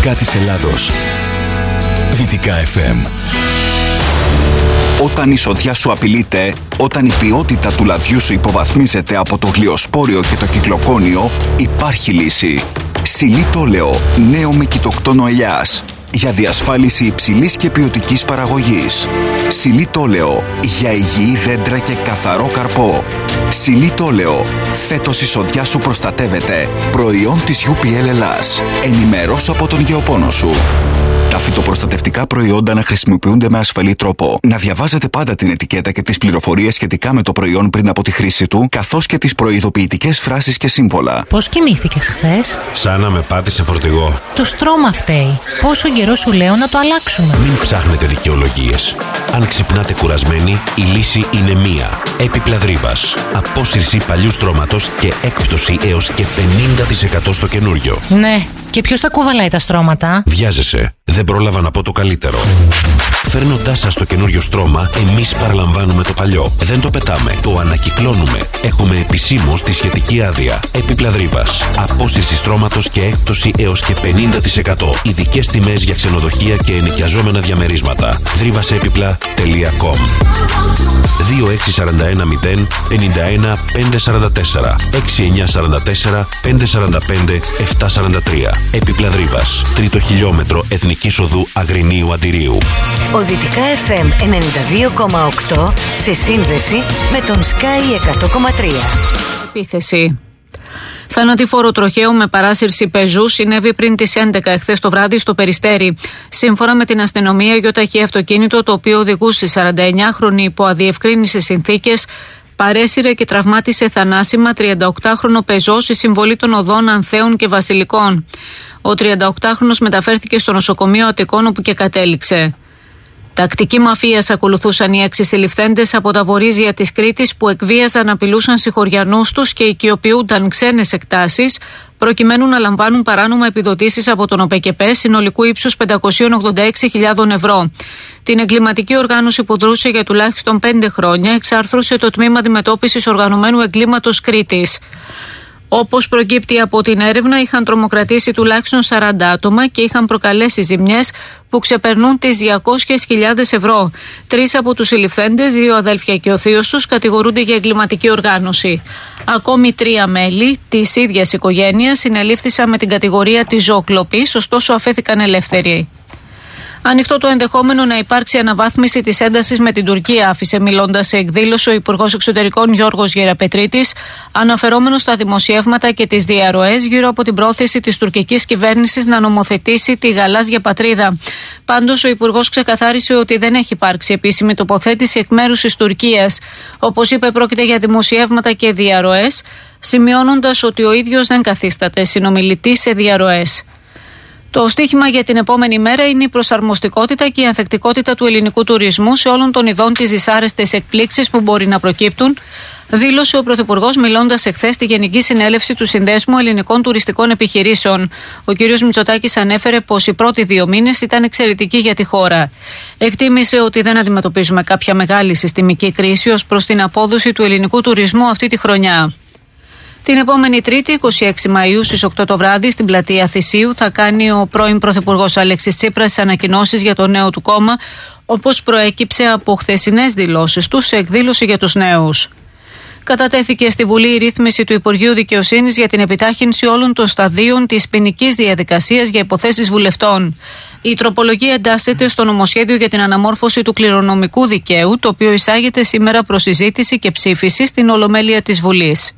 ανατολικά της Ελλάδος. Δυτικά FM. Όταν η σοδιά σου απειλείται, όταν η ποιότητα του λαδιού σου υποβαθμίζεται από το γλυοσπόριο και το κυκλοκόνιο, υπάρχει λύση. Xylitoleo, νέο με κοιτοκτόνο ελιάς. Για διασφάλιση υψηλής και ποιοτικής παραγωγής. Xylitoleo, για υγιή δέντρα και καθαρό καρπό. Xylitoleo, φέτος η σοδιά σου προστατεύεται. Προϊόν της UPL Ελλάς. Ενημερώσου από τον γεωπόνο σου. Τα φυτοπροστατευτικά προϊόντα να χρησιμοποιούνται με ασφαλή τρόπο. Να διαβάζετε πάντα την ετικέτα και τις πληροφορίες σχετικά με το προϊόν πριν από τη χρήση του, καθώς και τις προειδοποιητικές φράσεις και σύμβολα. Πώς κοιμήθηκες χθες? Σαν να με πάτησε φορτηγό. Το στρώμα φταίει. Πόσο καιρό σου λέω να το αλλάξουμε? Μην ψάχνετε δικαιολογίες. Αν ξυπνάτε κουρασμένοι, η λύση είναι μία. Έπιπλα Δρύβας. Απόσυρση παλιού στρώματος και έκπτωση έως και 50% στο καινούριο. Ναι. Και ποιος θα κουβαλάει τα στρώματα? Βιάζεσαι. Δεν πρόλαβα να πω το καλύτερο. Φέρνοντάς σας το καινούριο στρώμα, εμείς παραλαμβάνουμε το παλιό. Δεν το πετάμε. Το ανακυκλώνουμε. Έχουμε επισήμως τη σχετική άδεια. Έπιπλα Δρύβας. Απόσυρση στρώματος και έκπτωση έως και 50%. Ειδικές τιμές για ξενοδοχεία και ενοικιαζόμενα διαμερίσματα. Δρύβασέπιπλα.com 2641 051 544 6944 545 743. Έπιπλα Δρύβας. Τρίτο χιλιόμετρο Εθνικής Οδού Αγρινίου Αντιρίου. Ο Δυτικά FM 92,8 σε σύνδεση με τον Sky 100,3. Επίθεση. Θανατηφόρο τροχαίο με παράσυρση πεζού συνέβη πριν τις 11 εχθές το βράδυ στο Περιστέρι. Σύμφωνα με την αστυνομία, γιοταχή αυτοκίνητο το οποίο οδηγούσε 49χρονη υπό αδιευκρίνησες συνθήκες παρέσυρε και τραυμάτισε θανάσιμα 38χρονο πεζό στη συμβολή των οδών Ανθέων και Βασιλικών. Ο 38χρονος μεταφέρθηκε στο νοσοκομείο Αττικών όπου και κατέληξε. Τακτική μαφίας ακολουθούσαν οι 6 συλληφθέντες από τα βορίζια της Κρήτης που εκβίαζαν, απειλούσαν συγχωριανούς τους και οικειοποιούνταν ξένες εκτάσεις προκειμένου να λαμβάνουν παράνομα επιδοτήσεις από τον ΟΠΕΚΕΠΕ συνολικού ύψους 586.000 ευρώ. Την εγκληματική οργάνωση που δρούσε για τουλάχιστον 5 χρόνια εξάρθρωσε το Τμήμα Αντιμετώπισης Οργανωμένου Εγκλήματος Κρήτης. Όπως προκύπτει από την έρευνα, είχαν τρομοκρατήσει τουλάχιστον 40 άτομα και είχαν προκαλέσει ζημιές που ξεπερνούν τις 200.000 ευρώ. 3 από τους συλληφθέντες, 2 αδέλφια και ο θείος τους, κατηγορούνται για εγκληματική οργάνωση. Ακόμη 3 μέλη της ίδιας οικογένειας συνελήφθησαν με την κατηγορία της ζωοκλοπής, ωστόσο αφέθηκαν ελεύθεροι. Ανοιχτό το ενδεχόμενο να υπάρξει αναβάθμιση της έντασης με την Τουρκία, άφησε μιλώντας σε εκδήλωση ο Υπουργός Εξωτερικών Γιώργος Γεραπετρίτης, αναφερόμενος στα δημοσιεύματα και τις διαρροές γύρω από την πρόθεση της τουρκικής κυβέρνησης να νομοθετήσει τη γαλάζια πατρίδα. Πάντως, ο Υπουργός ξεκαθάρισε ότι δεν έχει υπάρξει επίσημη τοποθέτηση εκ μέρους της Τουρκίας. Όπως είπε, πρόκειται για δημοσιεύματα και διαρροές, σημειώνοντας ότι ο ίδιος δεν καθίσταται συνομιλητής σε διαρροές. Το στίχημα για την επόμενη μέρα είναι η προσαρμοστικότητα και η ανθεκτικότητα του ελληνικού τουρισμού σε όλων των ειδών τις δυσάρεστες εκπλήξεις που μπορεί να προκύπτουν, δήλωσε ο Πρωθυπουργός μιλώντας εχθές στη Γενική Συνέλευση του Συνδέσμου Ελληνικών Τουριστικών Επιχειρήσεων. Ο κ. Μητσοτάκης ανέφερε πως οι πρώτοι 2 μήνες ήταν εξαιρετικοί για τη χώρα. Εκτίμησε ότι δεν αντιμετωπίζουμε κάποια μεγάλη συστημική κρίση ως προς την απόδοση του ελληνικού τουρισμού αυτή τη χρονιά. Την επόμενη Τρίτη, 26 Μαΐου, στις 8 το βράδυ, στην πλατεία Θησίου, θα κάνει ο πρώην Πρωθυπουργός Αλέξης Τσίπρας ανακοινώσεις για το νέο του κόμμα, όπως προέκυψε από χθεσινές δηλώσεις του σε εκδήλωση για τους νέους. Κατατέθηκε στη Βουλή η ρύθμιση του Υπουργείου Δικαιοσύνης για την επιτάχυνση όλων των σταδίων της ποινικής διαδικασίας για υποθέσεις βουλευτών. Η τροπολογία εντάσσεται στο νομοσχέδιο για την αναμόρφωση του κληρονομικού δικαίου, το οποίο εισάγεται σήμερα προς συζήτηση και ψήφιση στην Ολομέλεια της Βουλής.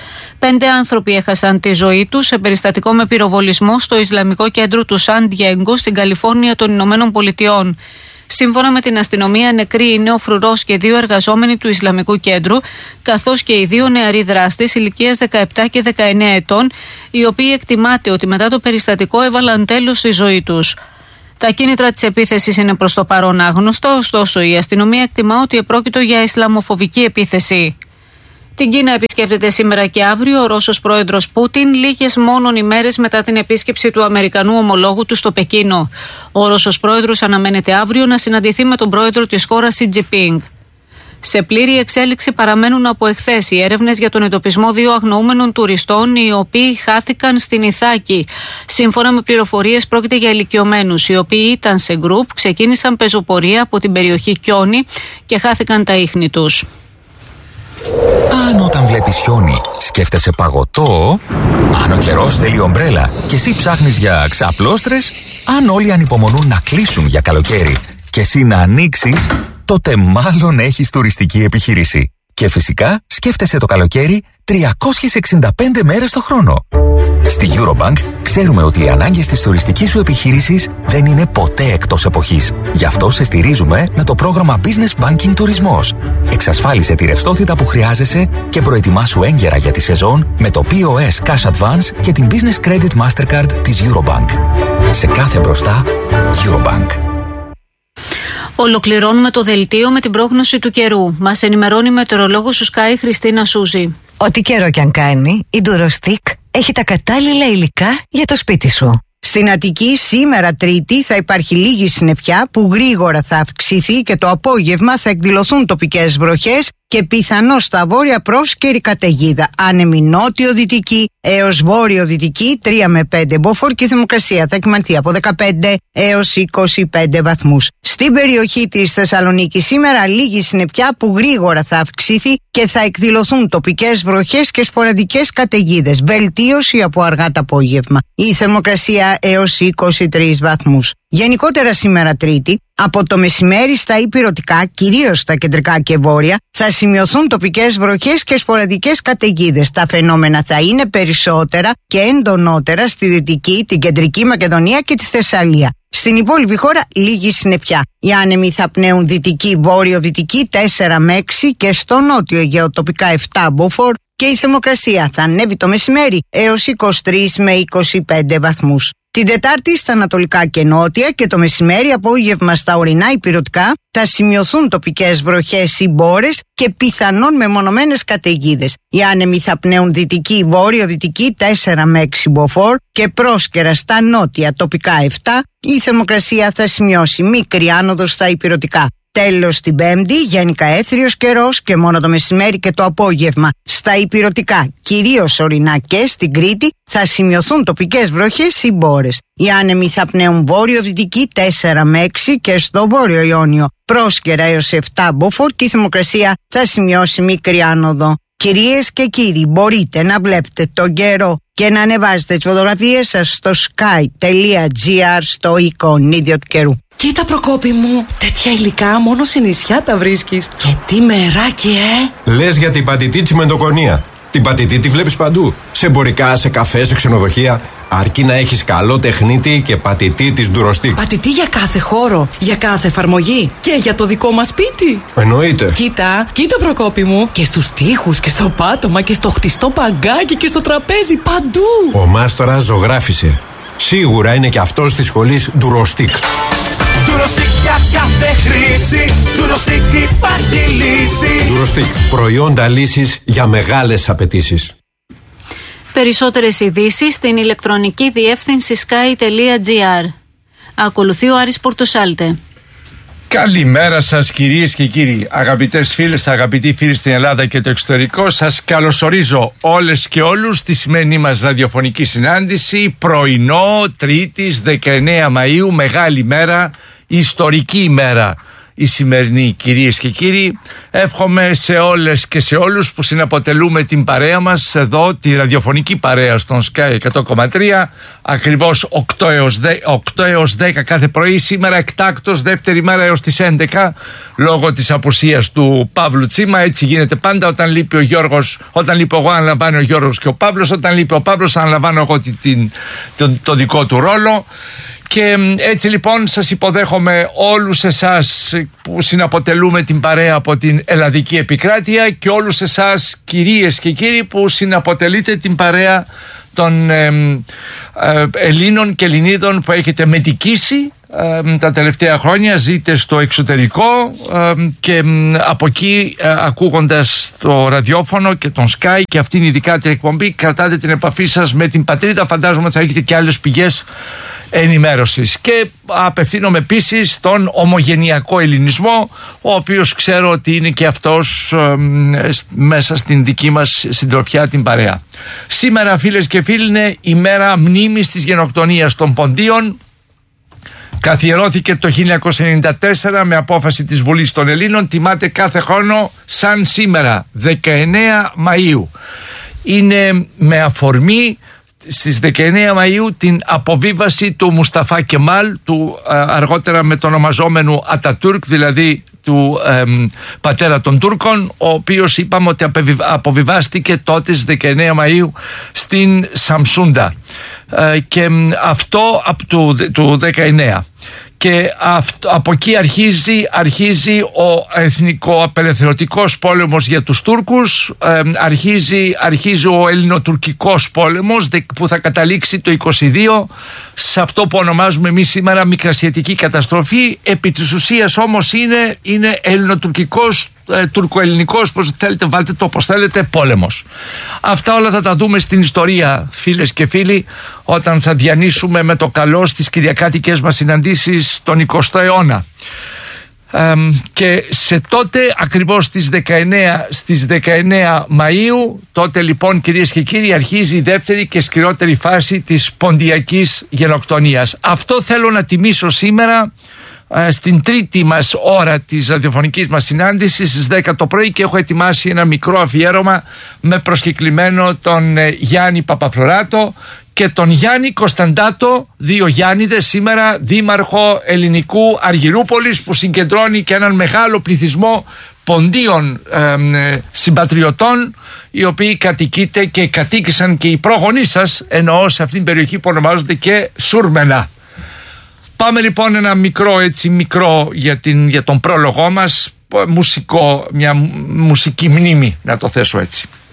5 άνθρωποι έχασαν τη ζωή τους σε περιστατικό με πυροβολισμό στο Ισλαμικό κέντρο του Σαν Διέγκο στην Καλιφόρνια των Ηνωμένων Πολιτειών. Σύμφωνα με την αστυνομία, νεκροί είναι ο φρουρός και 2 εργαζόμενοι του Ισλαμικού κέντρου, καθώς και οι 2 νεαροί δράστες ηλικίας 17 και 19 ετών, οι οποίοι εκτιμάται ότι μετά το περιστατικό έβαλαν τέλος στη ζωή τους. Τα κίνητρα της επίθεσης είναι προς το παρόν άγνωστο, ωστόσο η αστυνομία εκτιμά ότι επρόκειτο για ισλαμοφοβική επίθεση. Την Κίνα επισκέπτεται σήμερα και αύριο ο Ρώσος πρόεδρος Πούτιν, λίγες μόνον ημέρες μετά την επίσκεψη του Αμερικανού ομολόγου του στο Πεκίνο. Ο Ρώσος πρόεδρος αναμένεται αύριο να συναντηθεί με τον πρόεδρο της χώρας Σι Τζινπίνγκ. Σε πλήρη εξέλιξη παραμένουν από εχθές οι έρευνες για τον εντοπισμό 2 αγνοούμενων τουριστών, οι οποίοι χάθηκαν στην Ιθάκη. Σύμφωνα με πληροφορίες, πρόκειται για ηλικιωμένους, οι οποίοι ήταν σε γκρουπ, ξεκίνησαν πεζοπορία από την περιοχή Κιόνι και χάθηκαν τα ίχνη τους. Αν όταν βλέπεις χιόνι σκέφτεσαι παγωτό, αν ο καιρός θέλει ομπρέλα και εσύ ψάχνεις για ξαπλώστρες, αν όλοι ανυπομονούν να κλείσουν για καλοκαίρι και εσύ να ανοίξεις, τότε μάλλον έχεις τουριστική επιχείρηση. Και φυσικά σκέφτεσαι το καλοκαίρι 365 μέρες το χρόνο. Στη Eurobank ξέρουμε ότι οι ανάγκες της τουριστικής σου επιχείρησης δεν είναι ποτέ εκτός εποχής. Γι' αυτό σε στηρίζουμε με το πρόγραμμα Business Banking Τουρισμός. Εξασφάλισε τη ρευστότητα που χρειάζεσαι και προετοιμάσου έγκαιρα για τη σεζόν με το POS Cash Advance και την Business Credit Mastercard της Eurobank. Σε κάθε μπροστά, Eurobank. Ολοκληρώνουμε το δελτίο με την πρόγνωση του καιρού. Μας ενημερώνει η μετεωρολόγος του Sky Χριστίνα Σούζη. Ό,τι καιρό κι αν κάνει, η Durostick έχει τα κατάλληλα υλικά για το σπίτι σου. Στην Αττική σήμερα Τρίτη θα υπάρχει λίγη συννεφιά που γρήγορα θα αυξηθεί και το απόγευμα θα εκδηλωθούν τοπικές βροχές και πιθανώς στα βόρεια πρόσκαιρη καταιγίδα. Άνεμη νότιο-δυτική έως βόρειο-δυτική 3 με 5 μποφόρ και η θερμοκρασία θα κυμανθεί από 15 έως 25 βαθμούς. Στην περιοχή της Θεσσαλονίκης σήμερα λίγη συννεφιά που γρήγορα θα αυξηθεί και θα εκδηλωθούν τοπικές βροχές και σποραδικές καταιγίδες. Βελτίωση από αργά το απόγευμα. Η θερμοκρασία έως 23 βαθμούς. Γενικότερα σήμερα Τρίτη, από το μεσημέρι στα ηπειρωτικά, κυρίως στα κεντρικά και βόρεια, θα σημειωθούν τοπικές βροχές και σποραδικές καταιγίδες. Τα φαινόμενα θα είναι περισσότερα και εντονότερα στη Δυτική, την Κεντρική Μακεδονία και τη Θεσσαλία. Στην υπόλοιπη χώρα λίγη συννεφιά. Οι άνεμοι θα πνέουν δυτική, βόρειο-δυτική 4 με 6 και στο νότιο Αιγαίο τοπικά 7 μποφόρ και η θερμοκρασία θα ανέβει το μεσημέρι έως 23 με 25 βαθμούς. Την Τετάρτη στα ανατολικά και νότια και το μεσημέρι απόγευμα στα ορεινά ηπειρωτικά θα σημειωθούν τοπικές βροχές ή μπόρες και πιθανόν μεμονωμένες καταιγίδες. Οι άνεμοι θα πνέουν δυτική, βόρειο-δυτική 4 με 6 μποφόρ και πρόσκαιρα στα νότια τοπικά 7. Η θερμοκρασία θα σημειώσει μικρή άνοδο στα ηπειρωτικά. Τέλος την Πέμπτη, γενικά έθριος καιρός και μόνο το μεσημέρι και το απόγευμα στα ηπειρωτικά, κυρίως ορεινά και στην Κρήτη, θα σημειωθούν τοπικές βροχές ή μπόρες. Οι άνεμοι θα πνέουν βόρειο-δυτική 4 με 6 και στο βόρειο Ιόνιο πρόσκαιρα έως 7 μποφόρ και η θερμοκρασία θα σημειώσει μικρή άνοδο. Κυρίες και κύριοι, μπορείτε να βλέπετε τον καιρό και να ανεβάζετε τις φωτογραφίες σας στο sky.gr στο εικονίδιο του καιρού. Κοίτα Προκόπη μου, τέτοια υλικά μόνο σε νησιά τα βρίσκεις. Και τι μεράκι, Λες για την πατητή τσιμεντοκονία. Την πατητή τη βλέπεις παντού. Σε εμπορικά, σε καφέ, σε ξενοδοχεία. Αρκεί να έχεις καλό τεχνίτη και πατητή της Durostick. Πατητή για κάθε χώρο, για κάθε εφαρμογή και για το δικό μας σπίτι. Εννοείται. Κοίτα Προκόπη μου. Και στους τοίχους και στο πάτωμα και στο χτιστό παγκάκι και στο τραπέζι, παντού. Ο μάστορας ζωγράφισε. Σίγουρα είναι και αυτός της σχολής Durostick. Durostick για κάθε χρήση. Durostick υπάρχει λύση. Durostick, προϊόντα λύσης για μεγάλες απαιτήσεις. Περισσότερες ειδήσεις στην ηλεκτρονική διεύθυνση sky.gr. Ακολουθεί ο Άρης Πορτοσάλτε. Καλημέρα σας κυρίες και κύριοι, αγαπητές φίλες, αγαπητοί φίλοι στην Ελλάδα και το εξωτερικό. Σας καλωσορίζω όλες και όλους στη σημερινή μας ραδιοφωνική συνάντηση, πρωινό Τρίτης 19 Μαΐου, μεγάλη μέρα, ιστορική ημέρα η σημερινή, κυρίες και κύριοι. Εύχομαι σε όλες και σε όλους που συναποτελούμε την παρέα μας εδώ, τη ραδιοφωνική παρέα στον Sky 100,3, ακριβώς 8 έως 10 κάθε πρωί. Σήμερα εκτάκτος δεύτερη μέρα έως τις 11 λόγω της απουσίας του Παύλου Τσίμα. Έτσι γίνεται πάντα όταν λείπει ο Γιώργος, όταν λείπει εγώ αναλαμβάνει ο Γιώργος και ο Παύλος, όταν λείπει ο Παύλος αναλαμβάνω εγώ το δικό του ρόλο. Και έτσι λοιπόν σας υποδέχομαι όλους εσάς που συναποτελούμε την παρέα από την Ελλαδική Επικράτεια και όλους εσάς κυρίες και κύριοι που συναποτελείτε την παρέα των Ελλήνων και Ελληνίδων που έχετε μετικήσει τα τελευταία χρόνια, ζείτε στο εξωτερικό και από εκεί ακούγοντας το ραδιόφωνο και τον Sky και αυτήν ειδικά την εκπομπή κρατάτε την επαφή σας με την πατρίδα. Φαντάζομαι θα έχετε και άλλες πηγές ενημέρωσης. Και απευθύνομαι επίσης στον ομογενειακό ελληνισμό, ο οποίος ξέρω ότι είναι και αυτός μέσα στην δική μας συντροφιά την παρέα. Σήμερα, φίλες και φίλοι, είναι η μέρα μνήμης της γενοκτονίας των Ποντίων. Καθιερώθηκε το 1994 με απόφαση της Βουλής των Ελλήνων. Τιμάται κάθε χρόνο σαν σήμερα, 19 Μαΐου. Είναι με αφορμή στις 19 Μαΐου την αποβίβαση του Μουσταφά Κεμάλ, του αργότερα μετονομαζόμενου Ατατούρκ, δηλαδή του πατέρα των Τούρκων, ο οποίος είπαμε ότι αποβιβάστηκε τότε στις 19 Μαΐου στην Σαμσούντα, και αυτό από του 19. Και από εκεί αρχίζει ο εθνικο-απελευθερωτικός πόλεμος για τους Τούρκους, αρχίζει ο ελληνοτουρκικός πόλεμος που θα καταλήξει το 22 σε αυτό που ονομάζουμε εμείς σήμερα μικρασιατική καταστροφή. Επί της ουσίας όμως είναι ελληνοτουρκικός, τουρκοελληνικός, πώς θέλετε βάλτε το όπως θέλετε, πόλεμος. Αυτά όλα θα τα δούμε στην ιστορία, φίλες και φίλοι, όταν θα διανύσουμε με το καλό στις κυριακάτικες μας συναντήσεις τον 20ο αιώνα. Και σε τότε ακριβώς στις 19 Μαΐου, τότε λοιπόν, κυρίες και κύριοι, αρχίζει η δεύτερη και σκληρότερη φάση της ποντιακής γενοκτονίας. Αυτό θέλω να τιμήσω σήμερα στην τρίτη μας ώρα της ραδιοφωνικής μας συνάντησης στις 10 το πρωί, και έχω ετοιμάσει ένα μικρό αφιέρωμα με προσκεκλημένο τον Γιάννη Παπαφλωράτο και τον Γιάννη Κωνσταντάτο, δύο Γιάννηδες σήμερα, δήμαρχο ελληνικού Αργυρούπολης, που συγκεντρώνει και έναν μεγάλο πληθυσμό ποντίων συμπατριωτών, οι οποίοι κατοικείτε και κατοίκησαν και οι πρόγονείς σας, εννοώ, σε αυτήν την περιοχή που ονομάζονται και Σούρμενα. Πάμε λοιπόν ένα μικρό για τον πρόλογό μας, μια μουσική μνήμη, να το θέσω έτσι.